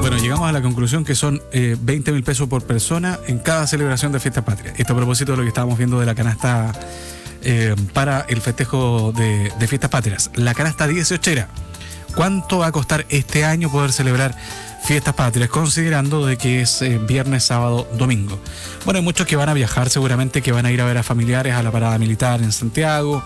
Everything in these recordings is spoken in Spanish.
Bueno, llegamos a la conclusión que son 20.000 pesos por persona en cada celebración de Fiestas Patrias. Esto a propósito de lo que estábamos viendo de la canasta para el festejo de Fiestas Patrias. La canasta 18era. ¿Cuánto va a costar este año poder celebrar Fiestas Patrias, considerando de que es viernes, sábado, domingo? Bueno, hay muchos que van a viajar, seguramente que van a ir a ver a familiares a la parada militar en Santiago.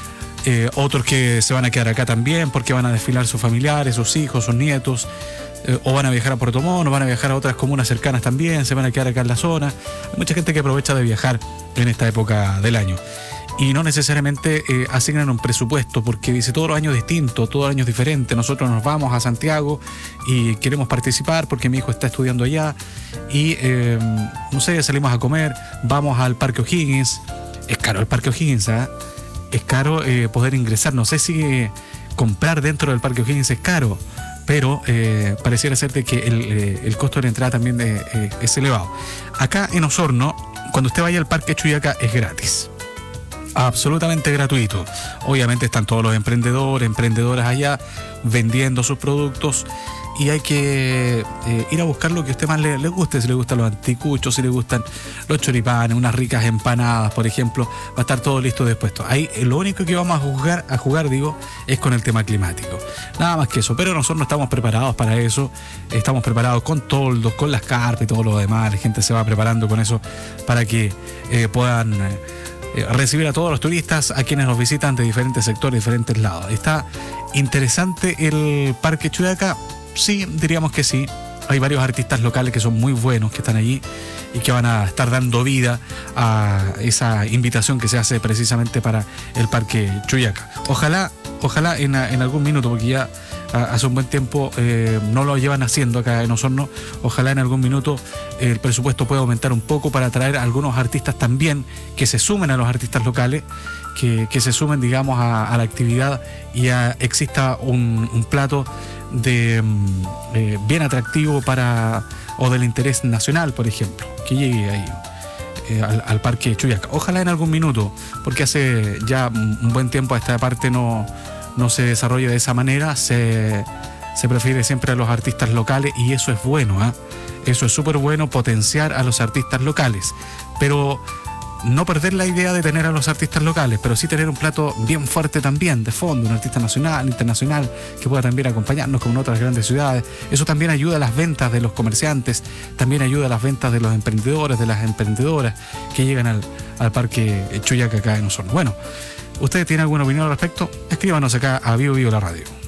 Otros que se van a quedar acá también porque van a desfilar sus familiares, sus hijos, sus nietos, o van a viajar a Puerto Montt, o van a viajar a otras comunas cercanas también, se van a quedar acá en la zona. Hay mucha gente que aprovecha de viajar en esta época del año y no necesariamente asignan un presupuesto, porque dice todos los años distintos, todos los años diferentes. Nosotros nos vamos a Santiago y queremos participar porque mi hijo está estudiando allá y no sé, salimos a comer, vamos al Parque O'Higgins. Es caro el Parque O'Higgins, ¿eh? Es caro poder ingresar. No sé si comprar dentro del Parque O'Higgins es caro, pero pareciera ser de que el costo de la entrada también es elevado. Acá en Osorno, cuando usted vaya al Parque Chuyaca, es gratis. Absolutamente gratuito. Obviamente están todos los emprendedores, emprendedoras allá vendiendo sus productos y hay que ir a buscar lo que a usted más le guste. Si le gustan los anticuchos, si le gustan los choripanes, unas ricas empanadas, por ejemplo, va a estar todo listo dispuesto. Ahí lo único que vamos a jugar, es con el tema climático. Nada más que eso, pero nosotros no estamos preparados para eso. Estamos preparados con toldos, con las carpas y todo lo demás. La gente se va preparando con eso para que puedan recibir a todos los turistas, a quienes nos visitan de diferentes sectores, diferentes lados. Está interesante el Parque Chuyaca. Sí, diríamos que sí. Hay varios artistas locales que son muy buenos, que están allí y que van a estar dando vida a esa invitación que se hace precisamente para el Parque Chuyaca. Ojalá en algún minuto, porque ya hace un buen tiempo no lo llevan haciendo acá en Osorno, ojalá en algún minuto el presupuesto pueda aumentar un poco para atraer a algunos artistas también, que se sumen a los artistas locales, que se sumen, digamos, a la actividad y exista un plato de bien atractivo o del interés nacional, por ejemplo, que llegue ahí al Parque Chuyaca. Ojalá en algún minuto, porque hace ya un buen tiempo a esta parte no se desarrolla de esa manera. Se prefiere siempre a los artistas locales y eso es bueno, ¿eh? Eso es súper bueno, potenciar a los artistas locales, pero no perder la idea de tener a los artistas locales, pero sí tener un plato bien fuerte también, de fondo, un artista nacional, internacional, que pueda también acompañarnos como en otras grandes ciudades. Eso también ayuda a las ventas de los comerciantes, también ayuda a las ventas de los emprendedores, de las emprendedoras que llegan al Parque Chuyaca acá en Osorno. Bueno, ¿ustedes tienen alguna opinión al respecto? Escríbanos acá a Vivo Vivo la Radio.